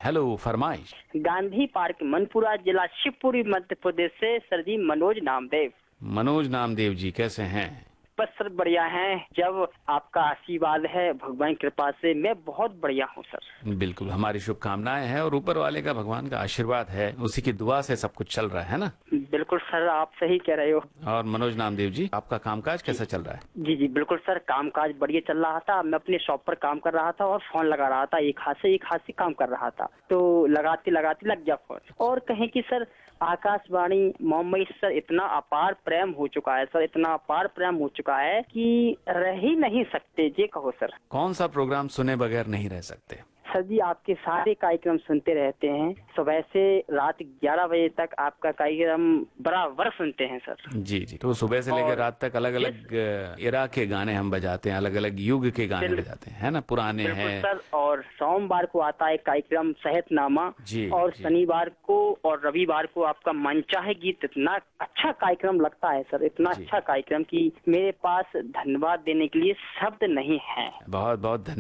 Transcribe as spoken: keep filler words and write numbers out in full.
Hello, फरमाइश। Gandhi park Manpura, जिला शिवपुरी, मध्य प्रदेश से सर जी मनोज नामदेव। मनोज नामदेव जी, कैसे हैं? बस सर बढ़िया हैं। जब आपका आशीर्वाद है भगवान की कृपा से मैं बहुत बढ़िया हूँ सर। बिल्कुल, हमारी शुभकामनाएं हैं और ऊपर वाले का, भगवान का आशीर्वाद है, उसी की दुआ से सब कुछ चल रहा है ना। बिल्कुल सर, आप सही कह रहे हो। और मनोज नामदेव जी, आपका कामकाज जी कैसा चल रहा है? जी जी बिल्कुल सर, कामकाज बढ़िया चल रहा था। मैं अपने शॉप पर काम कर रहा था और फोन लगा रहा था, एक हाथ से एक हाथ से काम कर रहा था, तो लगाते लगाते लग गया फोन। और कहें कि सर आकाशवाणी मुंबई सर इतना अपार प्रेम हो चुका है सर, इतना अपार प्रेम हो चुका है कि रह ही नहीं सकते, ये कहो सर। कौन सा प्रोग्राम सुने बगैर नहीं रह सकते? सर जी आपके सारे कार्यक्रम सुनते रहते हैं, सुबह से रात ग्यारह बजे तक आपका कार्यक्रम बराबर सुनते हैं सर। जी जी, तो सुबह से लेकर और रात तक अलग जिस अलग इरा के गाने हम बजाते हैं, अलग अलग युग के गाने बिल, बजाते हैं, है ना, पुराने बिल्कुल हैं। सर। और सोमवार को आता है कार्यक्रम सेहतनामा, जी और जी शनिवार को और रविवार को आपका मनचाहे गीत। इतना अच्छा कार्यक्रम लगता है सर, इतना जी, अच्छा कार्यक्रम कि मेरे पास धन्यवाद देने के लिए शब्द नहीं है। बहुत बहुत धन्यवाद।